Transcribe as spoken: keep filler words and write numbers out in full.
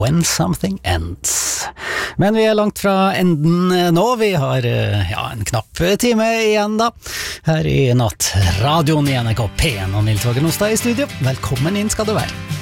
When Something Ends. Men vi er langt fra enden nå. Vi har ja, en knapp time igjen da. Her i nattradioen i N R K P en og Nils Vågen Ostad i studio. Velkommen inn skal du være.